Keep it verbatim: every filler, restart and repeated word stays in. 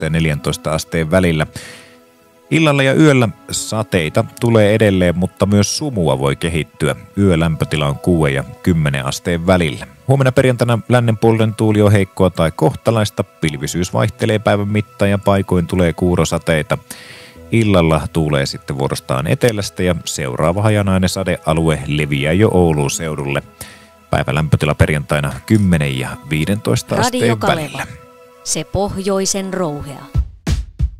ja neljäntoista asteen välillä. Illalla ja yöllä sateita tulee edelleen, mutta myös sumua voi kehittyä. Yölämpötila on kuuden ja kymmenen asteen välillä. Huomenna perjantaina lännenpuolinen tuuli on heikkoa tai kohtalaista. Pilvisyys vaihtelee päivän mittaan ja paikoin tulee kuurosateita. Illalla tuulee sitten vuorostaan etelästä ja seuraava hajanainen sadealue leviää jo Oulun seudulle. Päivän lämpötila perjantaina kymmenen ja viidentoista asteen välillä. Se pohjoisen rouhea.